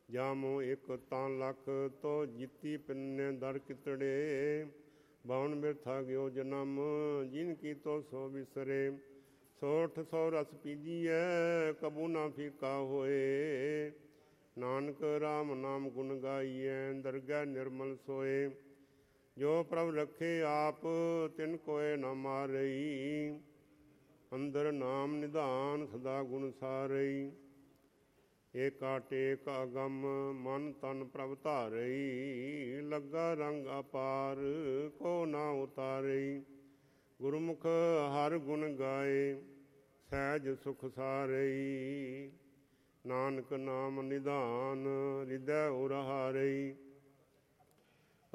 ਜਾਮੋ ਇੱਕ ਤਾਂ ਲੱਖ ਤੋ ਜਿੱਤੀ ਪਿੰਨੇ ਦਰ ਕਿਤੜੇ। ਬਾਵਨ ਬਿਰਥਾ ਗਿਓ ਜਨਮ ਜਿਨ ਕੀ ਤੋ ਸੋ ਵਿਸਰੇ। 100 ਰਸ ਪੀਜੀਐ ਕਬੂ ਨਾ ਫੀਕਾ ਹੋਏ। ਨਾਨਕ ਰਾਮ ਨਾਮ ਗੁਣ ਗਾਈਐ ਦਰਗਹਿ ਨਿਰਮਲ ਸੋਏ। ਜੋ ਪ੍ਰਭ ਰੱਖੇ ਆਪ ਤਿਨ ਕੋਇ ਨਾ ਮਾਰਈ। ਅੰਦਰ ਨਾਮ ਨਿਧਾਨ ਸਦਾ ਗੁਣ ਸਾਰਈ। ਏਕਾ ਟੇਕ ਅਗੰਮ ਮਨ ਤਨ ਪ੍ਰਭ ਧਾਰਈ। ਲੱਗਾ ਰੰਗ ਅਪਾਰ ਕੋ ਨਾ ਉਤਾਰਈ। ਗੁਰਮੁਖ ਹਰ ਗੁਣ ਗਾਏ ਸਹਿਜ ਸੁਖ ਸਾਰਈ। ਨਾਨਕ ਨਾਮ ਨਿਧਾਨ ਹਿਰਦੈ ਉਰ ਹਾਰਈ।